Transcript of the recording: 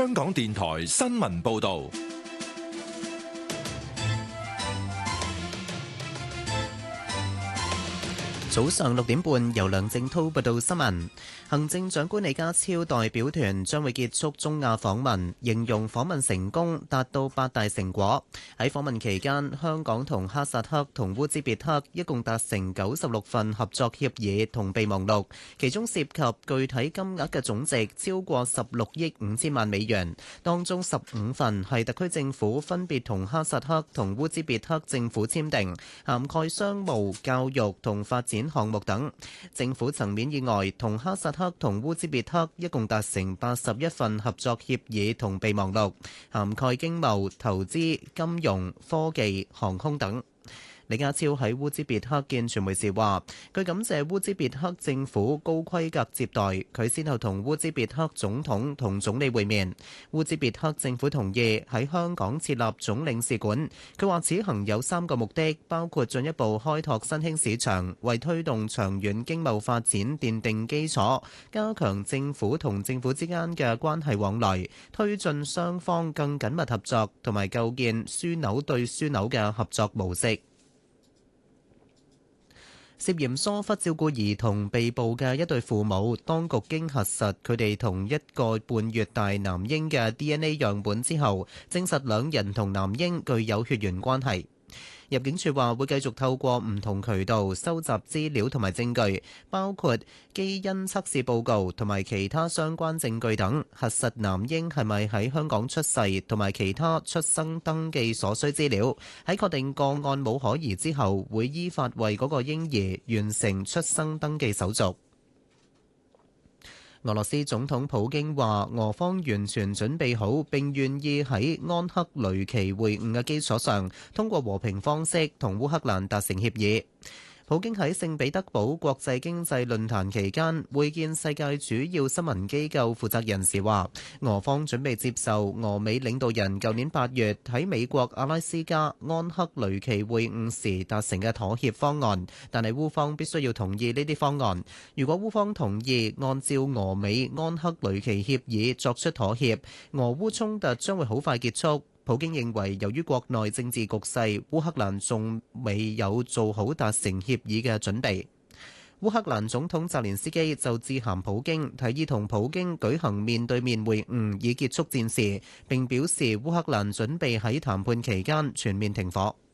香港電台新聞報道。 早上6點半，由梁正滔報道新聞。行政長官李家超代表團將會結束中亞訪問，形容訪問成功，達到8大成果。喺訪問期間，香港同哈薩克同烏茲別克一共達成96份合作協議同備忘錄，其中涉及具體金額嘅總值超過16億5千萬美元，當中15份係特區政府分別同哈薩克同烏茲別克政府簽訂，涵蓋商務、教育同發展項目等。政府層面以外，同哈薩克同烏茲別克一共達成81份合作協議同備忘錄，涵蓋經貿、投資、金融、科技、航空等。李家超喺烏茲別克見傳媒時話，佢感謝烏茲別克政府高規格接待，佢先後同烏茲別克總統同總理會面。烏茲別克政府同意喺香港設立總領事館。佢話此行有3個目的，包括進一步開拓新興市場，為推動長遠經貿發展奠定基礎，加強政府同政府之間嘅關係往來，推進雙方更緊密合作，同埋構建樞紐對樞紐嘅合作模式。涉嫌疏忽照顧兒童被捕嘅一對父母，當局經核實佢哋同1個半月大男嬰嘅 DNA 樣本之後，證實兩人同男嬰具有血緣關係。入境處話會繼續透過唔同渠道收集資料同埋證據，包括基因測試報告同埋其他相關證據等，核實男嬰係咪喺香港出世同埋其他出生登記所需資料。喺確定個案冇可疑之後，會依法為嗰個嬰兒完成出生登記手續。俄羅斯總統普京話，俄方完全準備好並願意喺安克雷奇會晤嘅基礎上，通過和平方式同烏克蘭達成協議。普京喺聖彼得堡國際經濟論壇期間會見世界主要新聞機構負責人時話，俄方準備接受俄美領導人舊年8月喺美國阿拉斯加安克雷奇會晤時達成嘅妥協方案，但係烏方必須要同意呢啲方案。如果烏方同意按照俄美安克雷奇協議作出妥協，俄烏衝突將會好快結束。普京認為，由於國內政治局勢，烏克蘭仲未有做好達成協議嘅準備。烏克蘭總統澤連斯基就致函普京，提議同普京舉行面對面會晤，以結束戰事，並表示烏克蘭準備喺談判期間全面停火。